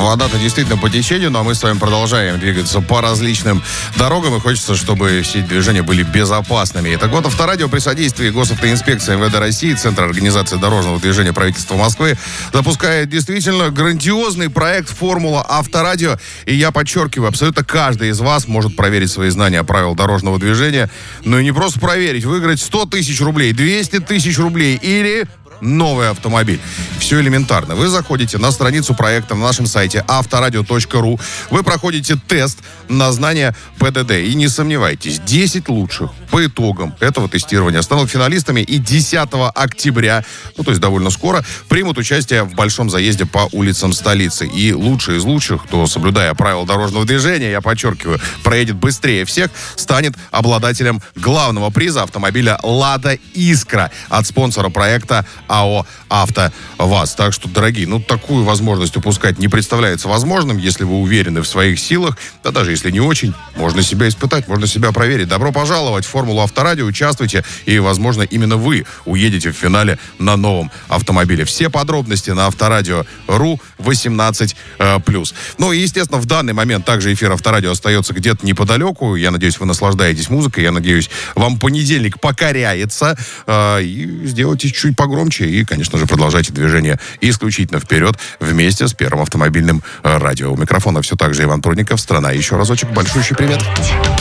Вода-то действительно по течению, но мы с вами продолжаем двигаться по различным дорогам, и хочется, чтобы все движения были безопасными. Итак, вот Авторадио при содействии Госавтоинспекции МВД России, Центра организации дорожного движения правительства Москвы запускает действительно грандиозный проект «Формула Авторадио». И я подчеркиваю, абсолютно каждый из вас может проверить свои знания правил дорожного движения. Ну и не просто проверить, выиграть 100 тысяч рублей, 200 тысяч рублей или новый автомобиль. Все элементарно. Вы заходите на страницу проекта на нашем сайте авторадио.ру. Вы проходите тест на знание ПДД. И не сомневайтесь, 10 лучших по итогам этого тестирования станут финалистами и 10 октября, то есть довольно скоро, примут участие в большом заезде по улицам столицы. И лучший из лучших, кто, соблюдая правила дорожного движения, я подчеркиваю, проедет быстрее всех, станет обладателем главного приза автомобиля «Лада Искра» от спонсора проекта АО «АвтоВАЗ». Так что, дорогие, такую возможность упускать не представляется возможным, если вы уверены в своих силах. Да даже если не очень, можно себя испытать, можно себя проверить. Добро пожаловать в «Формулу Авторадио», участвуйте, и, возможно, именно вы уедете в финале на новом автомобиле. Все подробности на авторадио.ру 18+. Ну и, естественно, в данный момент также эфир Авторадио остается где-то неподалеку. Я надеюсь, вы наслаждаетесь музыкой. Я надеюсь, вам понедельник покоряется. И сделайте чуть погромче. И, конечно же, продолжайте движение исключительно вперед вместе с Первым автомобильным радио. У микрофона все так же Иван Прудников. Страна. Еще разочек большущий привет.